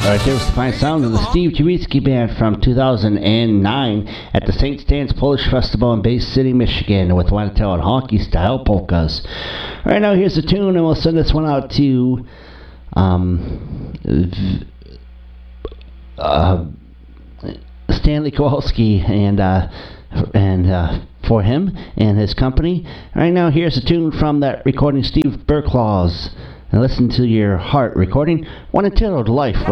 Alright, there was the fine sound of the Steve Jawiecki Band from 2009 at the St. Stan's Polish Festival in Bay City, Michigan with Wanatell and honky-style polkas. Alright, now here's the tune, and we'll send this one out to Stanley Kowalski and for him and his company. Right now, here's a tune from that recording, Steve Berklaws. And listen to your heart recording, One Entitled Life.